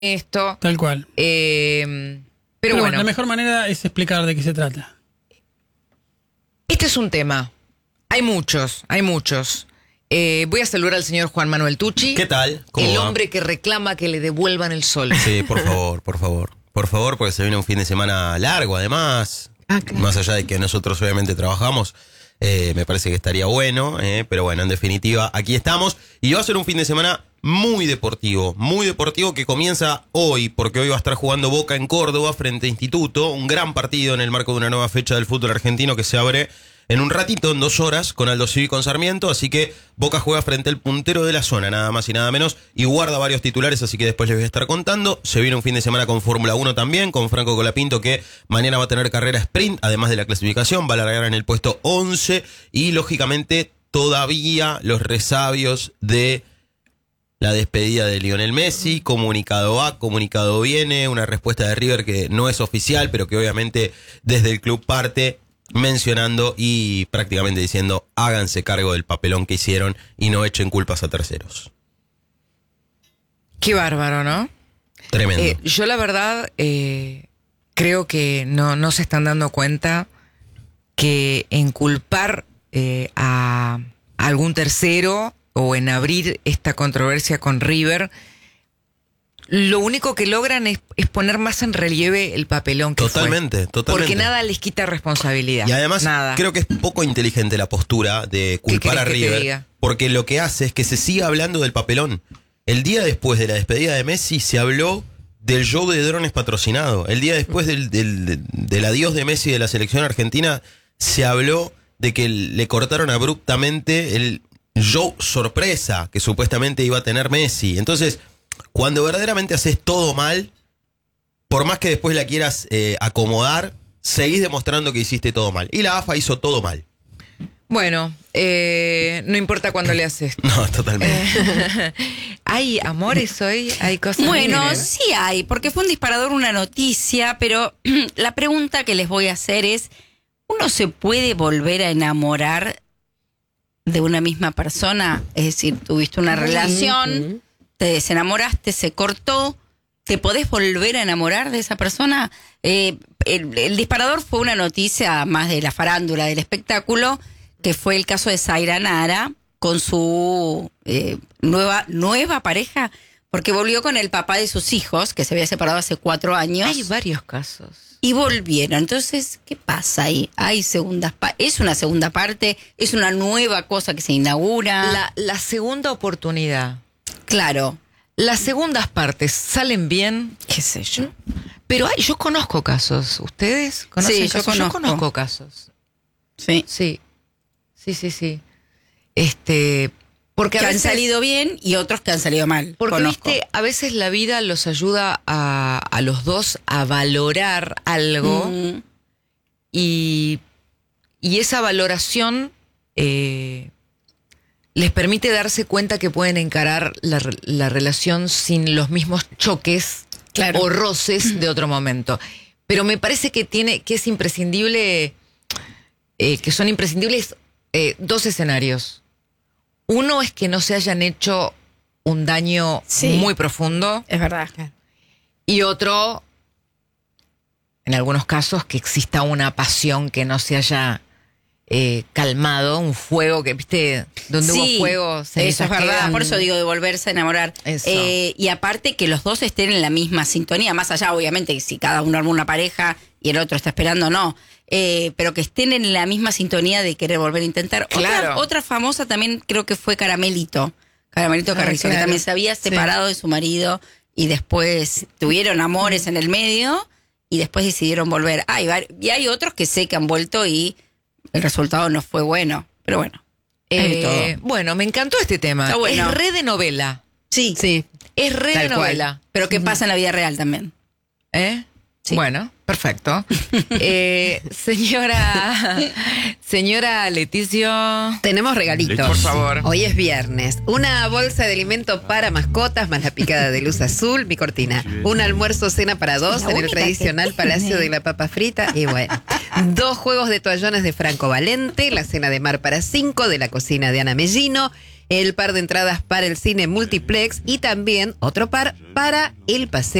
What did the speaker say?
esto. Tal cual. Pero bueno, la mejor manera es explicar de qué se trata. este es un tema. Hay muchos. Voy a saludar al señor Juan Manuel Tucci. ¿Qué tal? ¿Cómo el va? hombre que reclama que le devuelvan el sol. Sí, por favor. Por favor, porque se viene un fin de semana largo, además. Claro. Más allá de que nosotros obviamente trabajamos, me parece que estaría bueno. Pero bueno, en definitiva, aquí estamos. Y va a ser un fin de semana muy deportivo que comienza hoy, porque hoy va a estar jugando Boca en Córdoba frente a Instituto. Un gran partido en el marco de una nueva fecha del fútbol argentino que se abre en un ratito, en 2 horas, con Aldo Civi y con Sarmiento. Así que Boca juega frente al puntero de la zona, nada más y nada menos, y guarda varios titulares, así que después les voy a estar contando. Se viene un fin de semana con Fórmula 1 también, con Franco Colapinto, que mañana va a tener carrera sprint, además de la clasificación, va a largar en el puesto 11, y lógicamente todavía los resabios de la despedida de Lionel Messi. Comunicado va, comunicado viene, una respuesta de River que no es oficial, pero que obviamente desde el club parte mencionando y prácticamente diciendo: háganse cargo del papelón que hicieron y no echen culpas a terceros. Qué bárbaro, ¿no? Tremendo. Yo la verdad creo que no se están dando cuenta que en culpar a algún tercero o en abrir esta controversia con River, lo único que logran es poner más en relieve el papelón que Totalmente. Porque nada les quita responsabilidad. Y además nada. creo que es poco inteligente la postura de culpar a querés que te River, diga? porque lo que hace es que se siga hablando del papelón. El día después de la despedida de Messi se habló del show de drones patrocinado. El día después del adiós de Messi de la selección argentina se habló de que le cortaron abruptamente el show sorpresa que supuestamente iba a tener Messi. Entonces, cuando verdaderamente haces todo mal, por más que después la quieras acomodar, seguís demostrando que hiciste todo mal. Y la AFA hizo todo mal. Bueno, no importa cuándo le haces. No, totalmente. ¿Hay amores hoy? ¿Hay cosas? Bueno, libres? sí hay, porque fue un disparador, una noticia, pero la pregunta que les voy a hacer es: ¿uno se puede volver a enamorar de una misma persona? Es decir, tuviste una relación, te desenamoraste, se cortó, ¿te podés volver a enamorar de esa persona? El disparador fue una noticia más de la farándula, del espectáculo, que fue el caso de Zaira Nara con su nueva pareja, porque volvió con el papá de sus hijos, que se había separado hace 4 años. Hay varios casos. Y volvieron. Entonces, ¿qué pasa ahí? Hay segundas ¿es una segunda parte? ¿Es una nueva cosa que se inaugura? La segunda oportunidad. Claro. Las segundas partes salen bien, ¿Qué sé yo? pero yo conozco casos. ¿Ustedes conocen Sí, casos? yo Yo conozco. conozco casos. Sí. Sí. Porque Que a han veces, salido bien y otros que han salido mal. porque Conozco. viste, a veces la vida los ayuda a los dos a valorar algo y esa valoración les permite darse cuenta que pueden encarar la relación sin los mismos choques Claro. o roces de otro momento. Pero me parece que es imprescindible, que son imprescindibles 2 escenarios. Uno es que no se hayan hecho un daño Sí. muy profundo, Es verdad. y otro, en algunos casos, que exista una pasión que no se haya calmado, un fuego que, viste, donde hubo fuego, eso cenizas es verdad. quedan. Por eso digo de volverse a enamorar. Eso. Y aparte que los dos estén en la misma sintonía, más allá, obviamente, que si cada uno arma una pareja y el otro está esperando, no. Pero que estén en la misma sintonía de querer volver a intentar. Claro. Otra famosa también creo que fue Caramelito Carrizo, que claro. también se había separado de su marido y después tuvieron amores en el medio y después decidieron volver. Y hay otros que sé que han vuelto y el resultado no fue bueno, pero bueno. hay de todo. Bueno, me encantó este tema. Está bueno. Es re de novela. Sí, Es re tal de cual. novela. Pero que pasa en la vida real también. ¿Eh? Sí. Bueno, perfecto. Señora Leticia. Tenemos regalitos. Por favor. Hoy es viernes. Una bolsa de alimento para mascotas, más la picada de luz azul, mi cortina. Un almuerzo cena para 2 La en el única tradicional que Palacio tiene. de la Papa Frita. Y bueno, 2 juegos de toallones de Franco Valente, la cena de mar para 5 de la cocina de Ana Mellino, el par de entradas para el cine multiplex y también otro par para el paseo